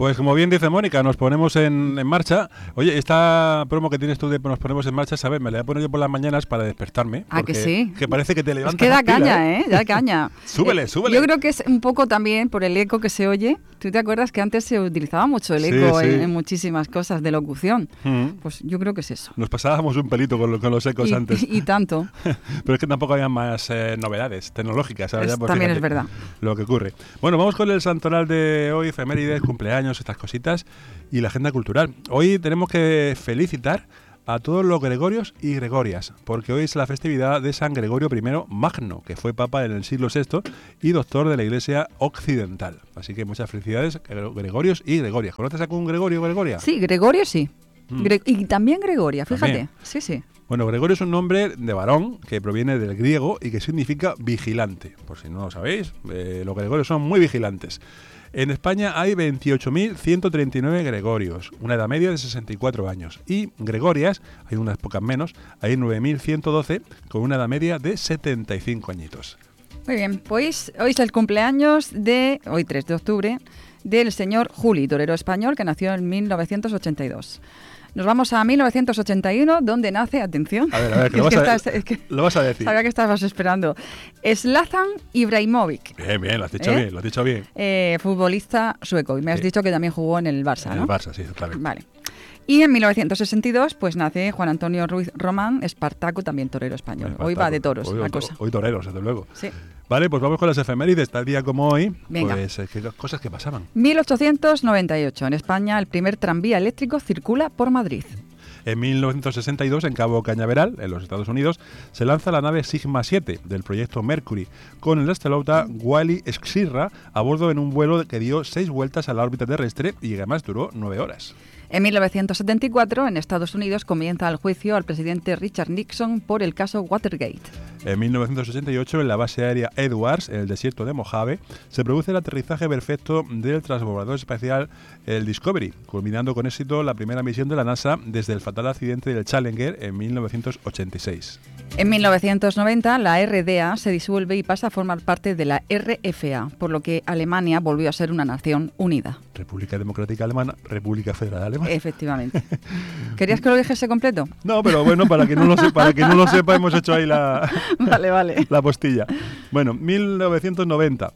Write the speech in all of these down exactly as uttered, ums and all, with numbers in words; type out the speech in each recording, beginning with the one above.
Pues como bien dice Mónica, nos ponemos en, en marcha. Oye, esta promo que tienes tú de nos ponemos en marcha, ¿sabes? Me la voy a poner yo por las mañanas para despertarme. Ah, que sí. Que parece que te levantas. Es que da pila, caña, ¿eh? Da caña. Súbele, eh, súbele. Yo creo que es un poco también por el eco que se oye. ¿Tú te acuerdas que antes se utilizaba mucho el eco sí, sí. En, en muchísimas cosas de locución? Mm. Pues yo creo que es eso. Nos pasábamos un pelito con, lo, con los ecos y, antes. Y, y tanto. Pero es que tampoco había más eh, novedades tecnológicas. Es, ya, pues, también fíjate, es verdad. Lo que ocurre. Bueno, vamos con el santoral de hoy, efemérides, cumpleaños, estas cositas y la agenda cultural. Hoy tenemos que felicitar a todos los Gregorios y Gregorias, porque hoy es la festividad de San Gregorio I Magno, que fue papa en el siglo sexto y doctor de la Iglesia Occidental. Así que muchas felicidades, Gregorios y Gregorias. ¿Conoces a algún Gregorio o Gregoria? Sí, Gregorio sí. Mm. Gre- y también Gregoria, fíjate. También. Sí, sí. Bueno, Gregorio es un nombre de varón que proviene del griego y que significa vigilante. Por si no lo sabéis, eh, los Gregorios son muy vigilantes. En España hay veintiocho mil ciento treinta y nueve Gregorios, una edad media de sesenta y cuatro años. Y Gregorias, hay unas pocas menos, hay nueve mil ciento doce con una edad media de setenta y cinco añitos. Muy bien, pues hoy es el cumpleaños de, hoy tres de octubre, del señor Juli, torero español que nació en mil novecientos ochenta y dos. Nos vamos a mil novecientos ochenta y uno, donde nace, atención, A ver, a ver, que lo, es vas que a, estás, es que lo vas a decir. Sabía que estabas esperando. Zlatan Ibrahimovic. Bien, bien, lo has dicho ¿Eh? bien, lo has dicho bien. Eh, futbolista sueco. Y me has Sí. dicho que también jugó en el Barça, En ¿no? el Barça, sí, exactamente. Vale. Y en mil novecientos sesenta y dos, pues nace Juan Antonio Ruiz Román, Espartaco, también torero español. Espartaco. Hoy va de toros hoy, la hoy, cosa. Hoy toreros, desde luego. Sí. Vale, pues vamos con las efemérides. Tal día como hoy, Venga. pues eh, qué cosas que pasaban. mil ochocientos noventa y ocho. En España, el primer tranvía eléctrico circula por Madrid. En mil novecientos sesenta y dos, en Cabo Cañaveral, en los Estados Unidos, se lanza la nave Sigma siete del proyecto Mercury, con el astronauta Wally Schirra a bordo en un vuelo que dio seis vueltas a la órbita terrestre y además duró nueve horas. En mil novecientos setenta y cuatro, en Estados Unidos, comienza el juicio al presidente Richard Nixon por el caso Watergate. En mil novecientos ochenta y ocho, en la base aérea Edwards, en el desierto de Mojave, se produce el aterrizaje perfecto del transbordador espacial el Discovery, culminando con éxito la primera misión de la NASA desde el fatal accidente del Challenger en mil novecientos ochenta y seis. En mil novecientos noventa, la R D A se disuelve y pasa a formar parte de la R F A, por lo que Alemania volvió a ser una nación unida. República Democrática Alemana, República Federal Alemana. Efectivamente. ¿Querías que lo dijese completo? No, pero bueno, para que no lo sepa, para que no lo sepa hemos hecho ahí la, vale, vale. la postilla. Bueno, mil novecientos noventa.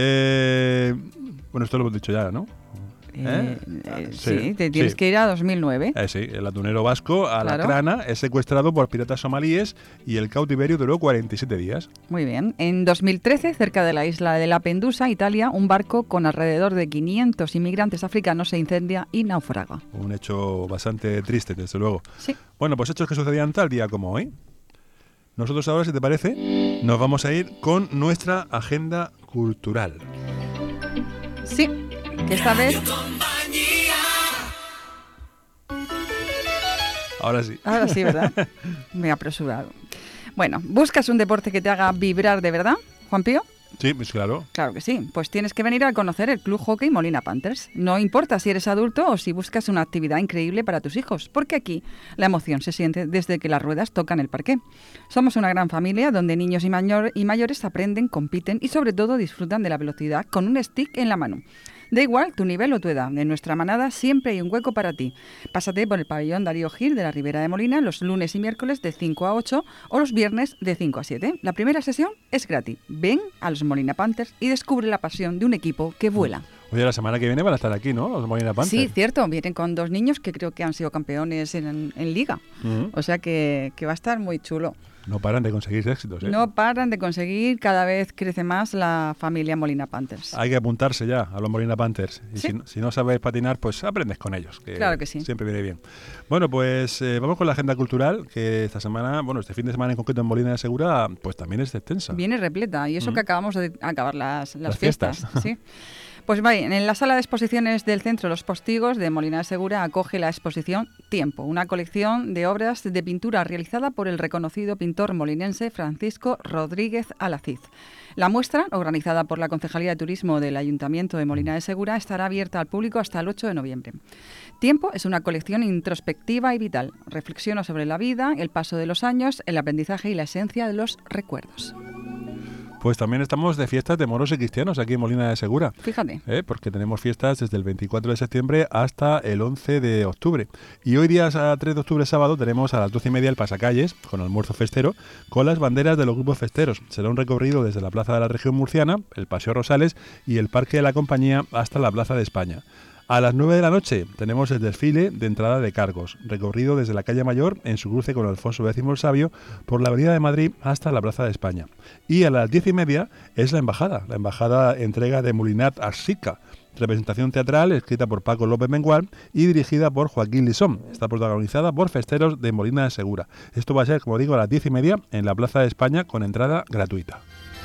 Eh, bueno, esto lo hemos dicho ya, ¿no? Eh, eh, sí, sí, te tienes sí. que ir a dos mil nueve. Eh, sí, el atunero vasco, Claro. Alacrana, es secuestrado por piratas somalíes y el cautiverio duró cuarenta y siete días. Muy bien. En dos mil trece, cerca de la isla de Lampedusa, Italia, un barco con alrededor de quinientos inmigrantes africanos se incendia y naufraga. Un hecho bastante triste, desde luego. Sí. Bueno, pues hechos que sucedían tal día como hoy. Nosotros ahora, si te parece, nos vamos a ir con nuestra agenda cultural. Sí, que esta vez... Ahora sí. Ahora sí, ¿verdad? Me he apresurado. Bueno, ¿buscas un deporte que te haga vibrar de verdad, Juan Pío? Sí, pues claro. Claro que sí. Pues tienes que venir a conocer el Club Hockey Molina Panthers. No importa si eres adulto o si buscas una actividad increíble para tus hijos, porque aquí la emoción se siente desde que las ruedas tocan el parqué. Somos una gran familia donde niños y, mayor, y mayores aprenden, compiten y sobre todo disfrutan de la velocidad con un stick en la mano. Da igual tu nivel o tu edad, en nuestra manada siempre hay un hueco para ti. Pásate por el pabellón Darío Gil de la Ribera de Molina los lunes y miércoles de cinco a ocho o los viernes de cinco a siete. La primera sesión es gratis. Ven a los Molina Panthers y descubre la pasión de un equipo que vuela. Oye, la semana que viene van a estar aquí, ¿no? Los Molina Panthers. Sí, cierto. Vienen con dos niños que creo que han sido campeones en, en Liga. Uh-huh. O sea que, que va a estar muy chulo. No paran de conseguir éxitos, ¿eh? No paran de conseguir, cada vez crece más la familia Molina Panthers. Hay que apuntarse ya a los Molina Panthers. Y ¿Sí? si, si no sabes patinar, pues aprendes con ellos. Que Claro que sí. Siempre viene bien. Bueno, pues eh, vamos con la agenda cultural, que esta semana, bueno, este fin de semana en concreto en Molina de Segura, pues también es extensa. Viene repleta. Y eso Mm. que acabamos de acabar las, las, Las fiestas. fiestas. ¿Sí? Pues vaya, en la sala de exposiciones del Centro Los Postigos de Molina de Segura acoge la exposición Tiempo, una colección de obras de pintura realizada por el reconocido pintor molinense Francisco Rodríguez Alacid. La muestra, organizada por la Concejalía de Turismo del Ayuntamiento de Molina de Segura, estará abierta al público hasta el ocho de noviembre. Tiempo es una colección introspectiva y vital. Reflexiona sobre la vida, el paso de los años, el aprendizaje y la esencia de los recuerdos. Pues también estamos de fiestas de moros y cristianos aquí en Molina de Segura. Fíjate. ¿Eh? Porque tenemos fiestas desde el veinticuatro de septiembre hasta el once de octubre. Y hoy día, a tres de octubre, sábado, tenemos a las doce y media el pasacalles, con almuerzo festero, con las banderas de los grupos festeros. Será un recorrido desde la Plaza de la Región Murciana, el Paseo Rosales y el Parque de la Compañía hasta la Plaza de España. A las nueve de la noche tenemos el desfile de entrada de cargos, recorrido desde la calle Mayor en su cruce con Alfonso X el Sabio por la Avenida de Madrid hasta la Plaza de España. Y a las diez y media es la embajada, la embajada entrega de Mulinat Arsica, representación teatral escrita por Paco López Mengual y dirigida por Joaquín Lisón. Está protagonizada por festeros de Molina de Segura. Esto va a ser, como digo, a las diez y media en la Plaza de España con entrada gratuita.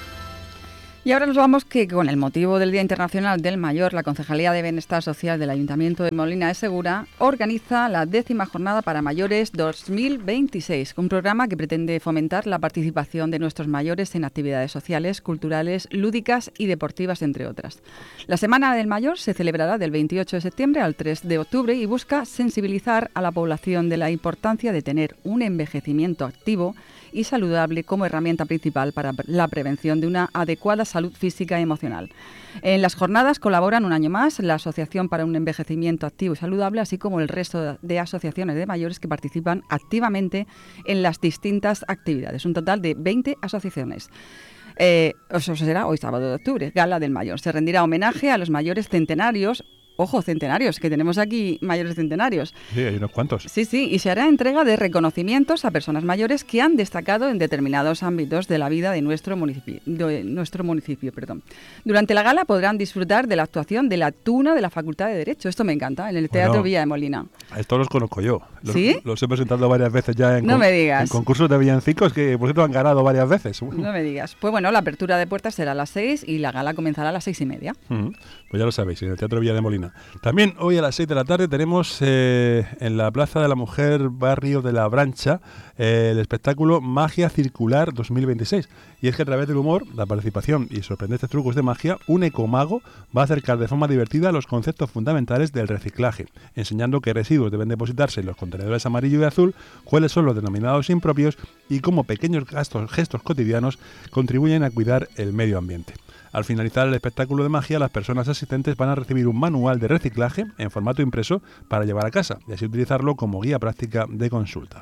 Y ahora nos vamos que con el motivo del Día Internacional del Mayor, la Concejalía de Bienestar Social del Ayuntamiento de Molina de Segura organiza la décima Jornada para Mayores dos mil veintiséis, un programa que pretende fomentar la participación de nuestros mayores en actividades sociales, culturales, lúdicas y deportivas, entre otras. La Semana del Mayor se celebrará del veintiocho de septiembre al tres de octubre y busca sensibilizar a la población de la importancia de tener un envejecimiento activo y saludable como herramienta principal para la prevención de una adecuada salud física y emocional. En las jornadas colaboran un año más la Asociación para un Envejecimiento Activo y Saludable, así como el resto de asociaciones de mayores que participan activamente en las distintas actividades. Un total de veinte asociaciones. Eh, eso será hoy sábado de octubre, Gala del Mayor. Se rendirá homenaje a los mayores centenarios. Ojo, centenarios, que tenemos aquí mayores centenarios. Sí, hay unos cuantos. Sí, sí, y se hará entrega de reconocimientos a personas mayores que han destacado en determinados ámbitos de la vida de nuestro municipio. De nuestro municipio, perdón. Durante la gala podrán disfrutar de la actuación de la Tuna de la Facultad de Derecho. Esto me encanta, en el Teatro Bueno, Villa de Molina. Estos los conozco yo. Los, ¿Sí? Los he presentado varias veces ya en, No con, me digas. en concursos de villancicos que, por cierto, han ganado varias veces. No me digas. Pues bueno, la apertura de puertas será a las seis y la gala comenzará a las seis y media. Uh-huh. Pues ya lo sabéis, en el Teatro Villa de Molina. También hoy a las seis de la tarde tenemos eh, en la Plaza de la Mujer, barrio de La Brancha, eh, el espectáculo Magia Circular dos mil veintiséis. Y es que a través del humor, la participación y sorprendentes trucos de magia, un ecomago va a acercar de forma divertida los conceptos fundamentales del reciclaje, enseñando qué residuos deben depositarse en los contenedores amarillo y azul, cuáles son los denominados impropios y cómo pequeños gastos, gestos cotidianos contribuyen a cuidar el medio ambiente. Al finalizar el espectáculo de magia, las personas asistentes van a recibir un manual de reciclaje en formato impreso para llevar a casa y así utilizarlo como guía práctica de consulta.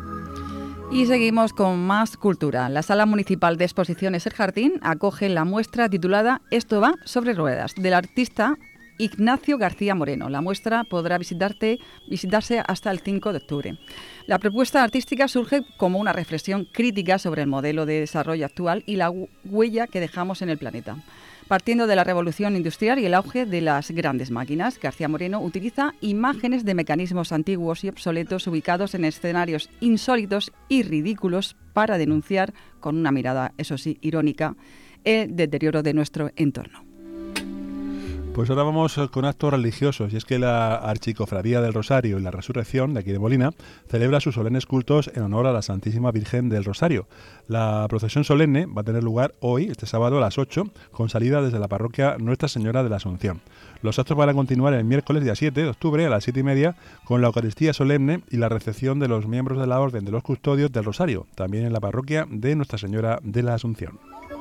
Y seguimos con más cultura. La Sala Municipal de Exposiciones El Jardín acoge la muestra titulada Esto va sobre ruedas, del artista Ignacio García Moreno. La muestra podrá visitarte, visitarse hasta el cinco de octubre. La propuesta artística surge como una reflexión crítica sobre el modelo de desarrollo actual y la huella que dejamos en el planeta. Partiendo de la revolución industrial y el auge de las grandes máquinas, García Moreno utiliza imágenes de mecanismos antiguos y obsoletos ubicados en escenarios insólitos y ridículos para denunciar, con una mirada, eso sí, irónica, el deterioro de nuestro entorno. Pues ahora vamos con actos religiosos, y es que la Archicofradía del Rosario y la Resurrección, de aquí de Molina, celebra sus solemnes cultos en honor a la Santísima Virgen del Rosario. La procesión solemne va a tener lugar hoy, este sábado, a las ocho, con salida desde la parroquia Nuestra Señora de la Asunción. Los actos van a continuar el miércoles día siete de octubre a las siete y media con la Eucaristía solemne y la recepción de los miembros de la Orden de los Custodios del Rosario, también en la parroquia de Nuestra Señora de la Asunción.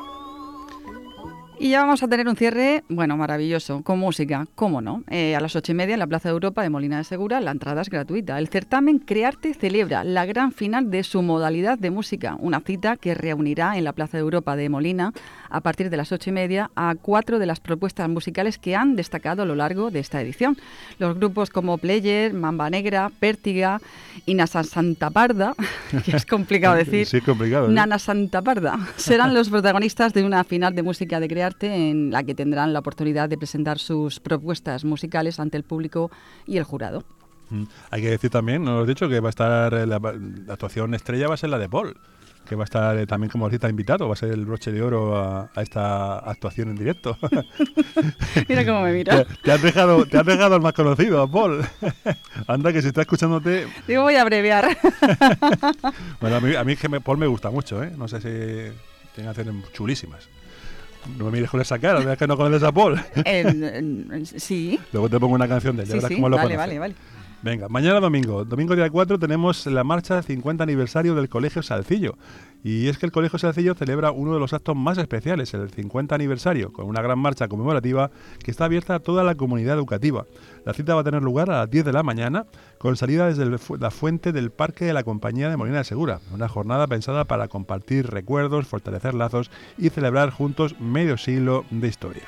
Y ya vamos a tener un cierre, bueno, maravilloso, con música, cómo no. Eh, a las ocho y media en la Plaza de Europa de Molina de Segura, la entrada es gratuita. El certamen Crearte celebra la gran final de su modalidad de música, una cita que reunirá en la Plaza de Europa de Molina a partir de las ocho y media a cuatro de las propuestas musicales que han destacado a lo largo de esta edición. Los grupos como Player, Mamba Negra, Pértiga y Nana Santa Parda, que es complicado decir, sí, complicado, ¿eh? Nana Santa Parda, serán los protagonistas de una final de música de Crearte en la que tendrán la oportunidad de presentar sus propuestas musicales ante el público y el jurado. Mm. Hay que decir también, nos hemos dicho que va a estar la, la actuación estrella va a ser la de Paul, que va a estar eh, también como artista invitado, va a ser el broche de oro a, a esta actuación en directo. Mira cómo me mira. Te, te, has dejado, te has dejado al más conocido, a Paul. Anda, que si está escuchándote... Digo, voy a abreviar. Bueno, a mí, a mí es que me, Paul me gusta mucho, ¿eh? No sé si tiene canciones chulísimas. No me mires con esa cara, ¿verdad que no conoces a Paul? Eh, sí. Luego te pongo una canción de él, sí, verás sí, cómo lo vale, conoces. vale, vale. Venga, mañana domingo, domingo día cuatro, tenemos la marcha del cincuenta aniversario del Colegio Salcillo. Y es que el Colegio Salcillo celebra uno de los actos más especiales, el cincuenta aniversario, con una gran marcha conmemorativa que está abierta a toda la comunidad educativa. La cita va a tener lugar a las diez de la mañana, con salida desde el fu- la fuente del Parque de la Compañía de Molina de Segura. Una jornada pensada para compartir recuerdos, fortalecer lazos y celebrar juntos medio siglo de historia.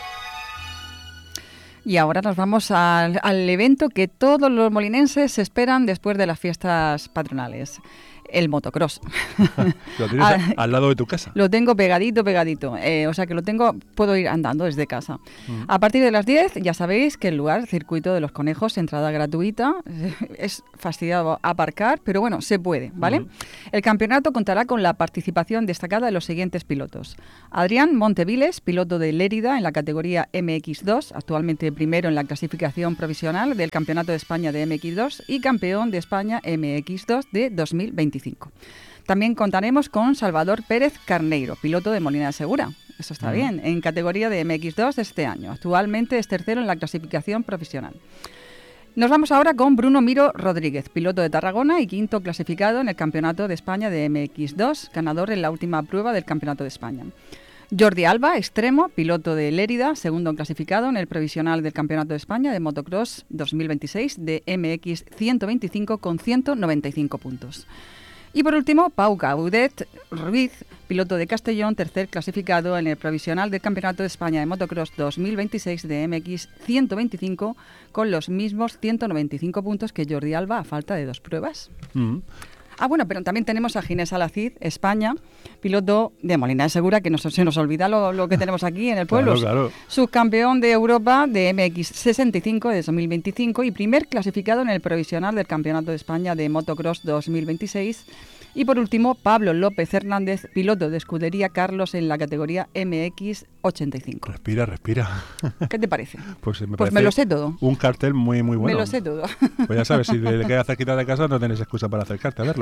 Y ahora nos vamos al, al evento que todos los molinenses esperan después de las fiestas patronales. El motocross. Lo tienes Ah, al lado de tu casa. Lo tengo pegadito, pegadito. Eh, o sea que lo tengo, puedo ir andando desde casa. Mm. A partir de las diez, ya sabéis que el lugar, Circuito de los Conejos, entrada gratuita. Es fastidiado aparcar, pero bueno, se puede, ¿vale? Mm. El campeonato contará con la participación destacada de los siguientes pilotos. Adrián Monteviles, piloto de Lérida en la categoría M X dos, actualmente primero en la clasificación provisional del Campeonato de España de M X dos y campeón de España M X dos de dos mil veinticinco. También contaremos con Salvador Pérez Carneiro, piloto de Molina de Segura. Eso está Mm. bien, en categoría de M X dos de este año. Actualmente es tercero en la clasificación profesional. Nos vamos ahora con Bruno Miro Rodríguez, piloto de Tarragona y quinto clasificado en el Campeonato de España de M X dos, ganador en la última prueba del Campeonato de España. Jordi Alba, extremo, piloto de Lérida, segundo clasificado en el provisional del Campeonato de España de Motocross dos mil veintiséis de M X ciento veinticinco con ciento noventa y cinco puntos. Y por último, Pau Gaudet Ruiz, piloto de Castellón, tercer clasificado en el provisional del Campeonato de España de Motocross dos mil veintiséis de M X ciento veinticinco con los mismos ciento noventa y cinco puntos que Jordi Alba a falta de dos pruebas. Mm. Ah, bueno, pero también tenemos a Ginés Alacid, España, piloto de Molina de Segura, que no se nos olvida lo, lo que tenemos aquí en el pueblo. Claro, claro. Subcampeón de Europa de M X sesenta y cinco de dos mil veinticinco y primer clasificado en el provisional del Campeonato de España de Motocross dos mil veintiséis. Y por último, Pablo López Hernández, piloto de Escudería Carlos en la categoría M X ochenta y cinco. Respira, respira. ¿Qué te parece? Pues, me, Pues parece me lo sé todo. Un cartel muy, muy bueno. Me lo sé todo. Pues ya sabes, si te quedas cerquita de casa no tienes excusa para acercarte a verlo.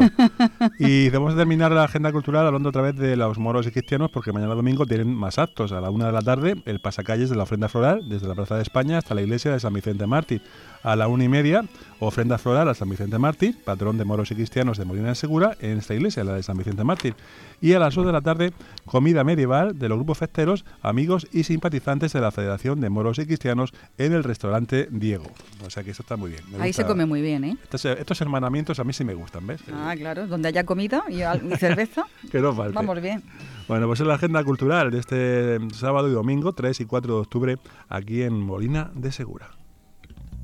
Y vamos a terminar la agenda cultural hablando otra vez de los moros y cristianos, porque mañana domingo tienen más actos. A la una de la tarde, el pasacalles de la ofrenda floral, desde la Plaza de España hasta la iglesia de San Vicente Mártir. A la una y media, ofrenda floral a San Vicente Mártir, patrón de moros y cristianos de Molina de Segura, en esta iglesia, la de San Vicente Mártir. Y a las dos de la tarde, comida medieval de los grupos festeros, amigos y simpatizantes de la Federación de Moros y Cristianos en el restaurante Diego. O sea que eso está muy bien. Me Ahí gusta. se come muy bien, ¿eh? Estos, estos hermanamientos a mí sí me gustan, ¿ves? Ah, claro, donde haya comida y, al- y cerveza, Que no falte. vamos bien. Bueno, pues es la agenda cultural de este sábado y domingo, tres y cuatro de octubre, aquí en Molina de Segura.